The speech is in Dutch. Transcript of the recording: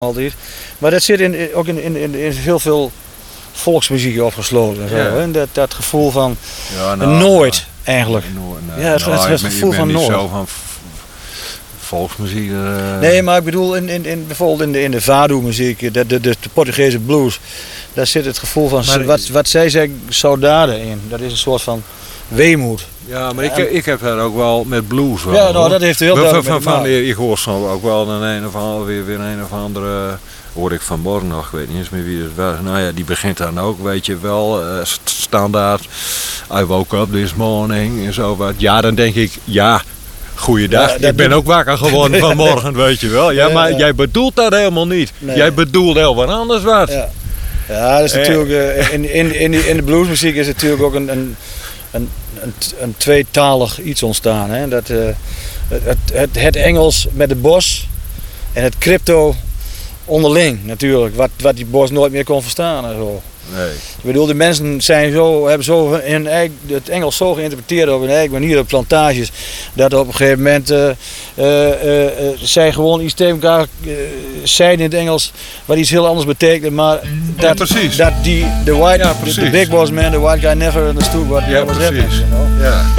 altijd. Maar dat zit ook in heel veel volksmuziek opgesloten. En zo, Ja. hè? Dat gevoel van Ja, nooit eigenlijk. Nee, Ja, het gevoel van niet nooit. zo van volksmuziek. Nee, maar ik bedoel bijvoorbeeld in de Vado-muziek, de Portugese blues, daar zit het gevoel van Maar wat zij zeggen saudade in. Dat is een soort van weemoed. Ja, maar ik heb daar ook wel met blues wel. Ja, nou, hoor. dat heeft heel duidelijk met van, elkaar. ik hoor soms ook wel een of andere, weer een of andere, hoorde ik vanmorgen nog, ik weet niet eens meer wie het was. Nou ja, die begint dan ook, weet je wel, standaard. I woke up this morning en zo wat. Ja, dan denk ik, ja, goeiedag. Ja, ik ben ook wakker geworden vanmorgen, weet je wel. Ja, maar jij bedoelt dat helemaal niet. Nee. Jij bedoelt heel wat anders wat. Ja, ja dat is natuurlijk, in de bluesmuziek is natuurlijk ook een tweetalig iets ontstaan. Hè? Dat, het Engels met de bos en het crypto onderling natuurlijk, wat die bos nooit meer kon verstaan en zo. Nee. Ik bedoel, de mensen hebben zo het Engels zo geïnterpreteerd op hun eigen manier op plantages, dat op een gegeven moment zij gewoon iets tegen elkaar zeiden in het Engels wat iets heel anders betekende, maar dat precies. the big boss man, the white guy never understood what was happening. precies. You know? Ja.